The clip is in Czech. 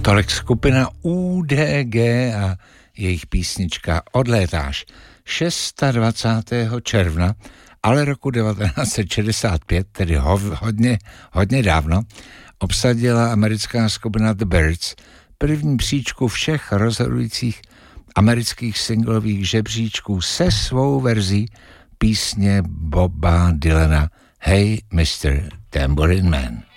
Tolik skupina UDG a jejich písnička Odlétáš. 26. června, ale roku 1965, tedy hodně dávno, obsadila americká skupina The Byrds první příčku všech rozhodujících amerických singlových žebříčků se svou verzí písně Boba Dylana Hey Mr. Tambourine Man.